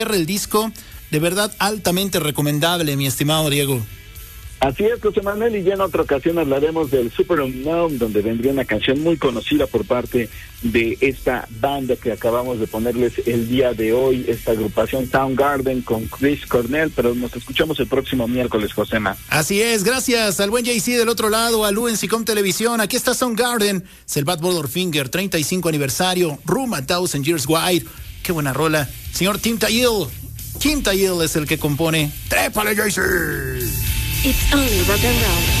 el disco, de verdad altamente recomendable, mi estimado Diego. Así es, José Manuel, y ya en otra ocasión hablaremos del Super Unknown, donde vendría una canción muy conocida por parte de esta banda que acabamos de ponerles el día de hoy, esta agrupación Soundgarden con Chris Cornell, pero nos escuchamos el próximo miércoles, Josema. Así es, gracias al buen JC del otro lado, a Luencicom Televisión. Aquí está Soundgarden, es el Bad Finger, 35 aniversario, Room a Thousand Years Wide. Qué buena rola. Señor Tim Tayil es el que compone. ¡Trépale, JC! It's only rock and roll.